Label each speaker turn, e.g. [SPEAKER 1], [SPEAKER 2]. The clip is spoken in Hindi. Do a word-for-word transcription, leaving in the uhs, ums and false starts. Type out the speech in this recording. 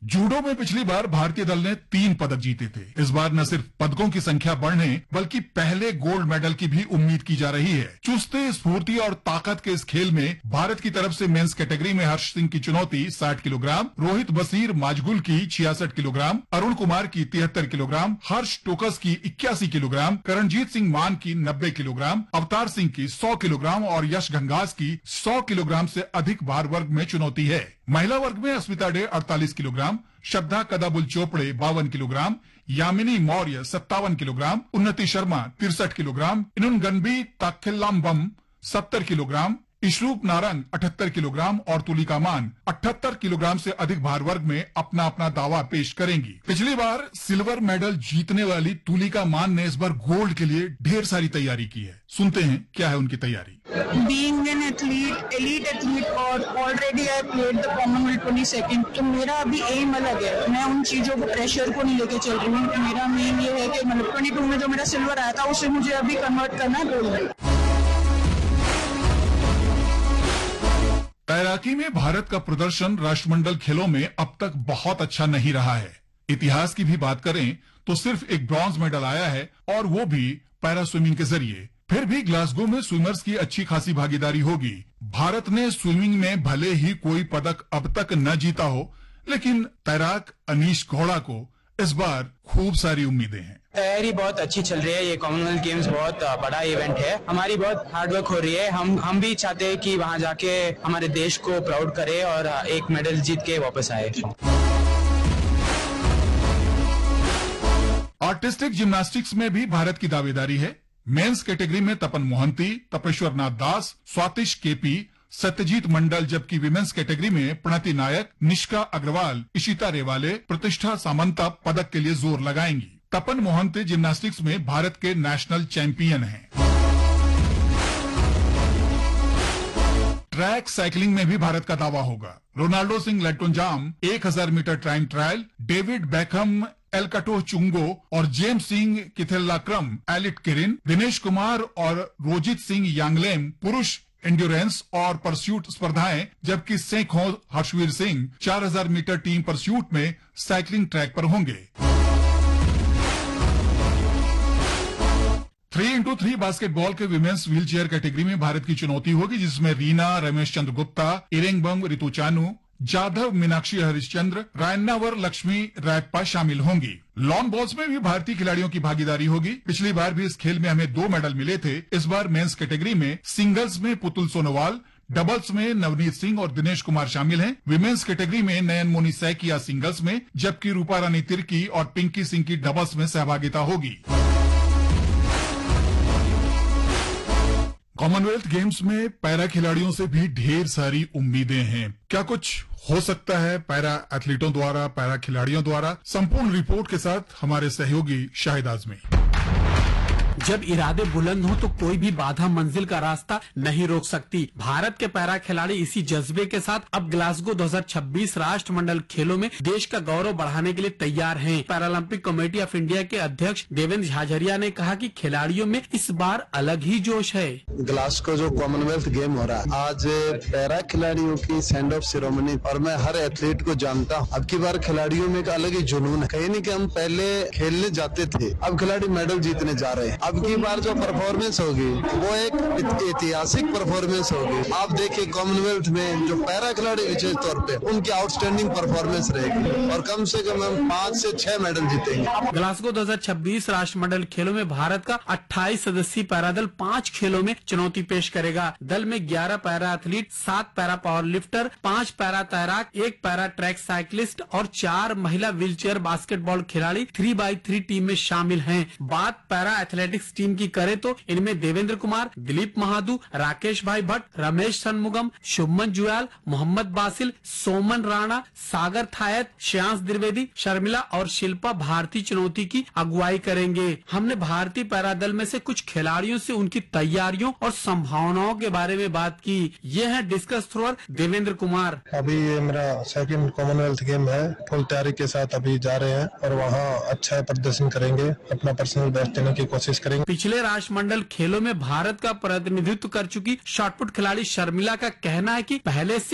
[SPEAKER 1] जूडो में पिछली बार भारतीय दल ने तीन पदक जीते थे। इस बार न सिर्फ पदकों की संख्या बढ़ने बल्कि पहले गोल्ड मेडल की भी उम्मीद की जा रही है। चुस्ती, स्फूर्ति और ताकत के इस खेल में भारत की तरफ से मेंस कैटेगरी में हर्ष सिंह की चुनौती साठ किलोग्राम, रोहित बसीर माजगुल की छियासठ किलोग्राम, अरुण कुमार की तिहत्तर किलोग्राम, हर्ष टोकस की इक्यासी किलोग्राम, करणजीत सिंह मान की नब्बे किलोग्राम, अवतार सिंह की सौ किलोग्राम और यश गंगास की सौ किलोग्राम से अधिक भार वर्ग में चुनौती है। महिला वर्ग में अस्मिता डे अड़तालीस किलोग्राम, श्रद्धा कदाबुल चोपड़े बावन किलोग्राम, यामिनी मौर्य सत्तावन किलोग्राम, उन्नति शर्मा तिरसठ किलोग्राम, इनुनगनबी ताखिल्लाम्बम सत्तर किलोग्राम, इशरूप नारंग अठहत्तर किलोग्राम और तुलिका मान अठहत्तर किलोग्राम से अधिक भार वर्ग में अपना अपना दावा पेश करेंगी। पिछली बार सिल्वर मेडल जीतने वाली तुलिका मान ने इस बार गोल्ड के लिए ढेर सारी तैयारी की है। सुनते हैं क्या है उनकी तैयारी।
[SPEAKER 2] Being an athlete, elite athlete और already I played the Commonwealth twenty-second, तो मेरा अभी एम अलग है। मैं उन चीजों को प्रेशर को नहीं लेके चल रही हूँ। मेरा मेन ये है कि मतलब बाईस में जो मेरा सिल्वर आया था उसे मुझे अभी कन्वर्ट करना है गोल्ड में।
[SPEAKER 1] तैराकी में भारत का प्रदर्शन राष्ट्रमंडल खेलों में अब तक बहुत अच्छा नहीं रहा है। इतिहास की भी बात करें तो सिर्फ एक ब्रॉन्ज मेडल आया है और वो भी पैरा स्विमिंग के जरिए। फिर भी ग्लासगो में स्विमर्स की अच्छी खासी भागीदारी होगी। भारत ने स्विमिंग में भले ही कोई पदक अब तक न जीता हो, लेकिन तैराक अनीश घोड़ा को इस बार खूब सारी उम्मीदें हैं।
[SPEAKER 3] तैयारी बहुत अच्छी चल रही है। ये कॉमनवेल्थ गेम्स बहुत बड़ा इवेंट है। हमारी बहुत हार्डवर्क हो रही है। हम हम भी चाहते हैं कि वहाँ जाके हमारे देश को प्राउड करे और एक मेडल जीत के वापस आए।
[SPEAKER 1] आर्टिस्टिक जिम्नास्टिक्स में भी भारत की दावेदारी है। मेंस कैटेगरी में तपन मोहंती, तपेश्वर नाथ दास, स्वातिश केपी, सत्यजीत मंडल, जबकि विमेंस कैटेगरी में प्रणति नायक, निष्का अग्रवाल, इशिता रेवाले, प्रतिष्ठा सामंता पदक के लिए जोर लगाएंगी। तपन मोहंती जिम्नास्टिक्स में भारत के नेशनल चैंपियन हैं। ट्रैक साइकिलिंग में भी भारत का दावा होगा। रोनाल्डो सिंह लेटोंजाम एक हजार metre time trial, David Beckham एलकटो चुंगो और जेम्स सिंह किथेल्लाक्रम एलिट किरिन, दिनेश कुमार और रोजित सिंह यांगलेम पुरुष एंड्योरेंस और परस्यूट स्पर्धाएं, जबकि सेखों हर्षवीर सिंह चार हजार मीटर टीम परस्यूट में साइकिलिंग ट्रैक पर होंगे। थ्री इंटू थ्री बास्केटबॉल के विमेंस व्हील चेयर कैटेगरी में भारत की चुनौती होगी, जिसमें रीना, रमेश चंद्र गुप्ता, इरेंगबम रितु चानू, जाधव मीनाक्षी हरिश्चंद्र, रायन्नावर लक्ष्मी रायप्पा शामिल होंगी। लॉन बॉल्स में भी भारतीय खिलाड़ियों की भागीदारी होगी। पिछली बार भी इस खेल में हमें दो मेडल मिले थे। इस बार मेंस कैटेगरी में सिंगल्स में पुतुल सोनोवाल, डबल्स में नवनीत सिंह और दिनेश कुमार शामिल हैं। विमेंस कैटेगरी में नयन मोनी सैकिया सिंगल्स में, जबकि रूपा रानी तिर्की और पिंकी सिंह की डबल्स में सहभागिता होगी। कॉमनवेल्थ गेम्स में पैरा खिलाड़ियों से भी ढेर सारी उम्मीदें हैं। क्या कुछ हो सकता है पैरा एथलीटों द्वारा, पैरा खिलाड़ियों द्वारा? संपूर्ण रिपोर्ट के साथ हमारे सहयोगी शाहिद आजमी।
[SPEAKER 4] जब इरादे बुलंद हो तो कोई भी बाधा मंजिल का रास्ता नहीं रोक सकती। भारत के पैरा खिलाड़ी इसी जज्बे के साथ अब ग्लासगो दो हज़ार छब्बीस राष्ट्रमंडल खेलों में देश का गौरव बढ़ाने के लिए तैयार हैं। पैरालंपिक कमेटी ऑफ इंडिया के अध्यक्ष देवेंद्र झाझरिया ने कहा कि खिलाड़ियों में इस बार अलग ही जोश है।
[SPEAKER 5] ग्लासगो जो कॉमनवेल्थ गेम हो रहा है, आज पैरा खिलाड़ियों की सेंड ऑफ सेरेमनी, और मैं हर एथलीट को जानता हूँ। अब की बार खिलाड़ियों में एक अलग ही जुनून है। कहीं नहीं कि हम पहले खेलने जाते थे, अब खिलाड़ी मेडल जीतने जा रहे हैं। अब की बार जो परफॉर्मेंस होगी वो एक ऐतिहासिक परफॉर्मेंस होगी। आप देखिए कॉमनवेल्थ में जो पैरा खिलाड़ी विशेष तौर पे उनकी आउटस्टैंडिंग परफॉर्मेंस रहेगी और कम से कम हम पाँच से छह मेडल जीतेंगे।
[SPEAKER 4] ग्लासगो दो हज़ार छब्बीस राष्ट्रमंडल खेलों में भारत का अट्ठाईस सदस्यीय पैरा दल पांच खेलों में चुनौती पेश करेगा। दल में ग्यारह पैरा एथलीट, सात पैरा पावर लिफ्टर, पांच पैरा तैराक, एक पैरा ट्रैक साइकिलिस्ट और चार महिला व्हीलचेयर बास्केटबॉल खिलाड़ी थ्री बाई थ्री टीम में शामिल हैं। बात पैरा एथलेटिक्स टीम की करे तो इनमें देवेंद्र कुमार, दिलीप महादू, राकेश भाई भट्ट, रमेश सनमुगम, शुभमन जुयाल, मोहम्मद बासिल, सोमन राणा, सागर थायत, श्रेयांश द्विवेदी, शर्मिला और शिल्पा भारतीय चुनौती की अगुवाई करेंगे। हमने भारतीय पैरा दल में से कुछ खिलाड़ियों से उनकी तैयारियों और संभावनाओं के बारे में बात की। ये है डिस्कस थ्रोअर देवेंद्र कुमार।
[SPEAKER 5] अभी ये मेरा सेकंड कॉमनवेल्थ गेम है। फुल तैयारी के साथ अभी जा रहे हैं और वहाँ अच्छा प्रदर्शन करेंगे, अपना पर्सनल बेस्ट देने की कोशिश करेंगे।
[SPEAKER 4] पिछले राष्ट्रमंडल खेलों में भारत का प्रतिनिधित्व कर चुकी शॉटपुट खिलाड़ी शर्मिला का कहना है कि पहले से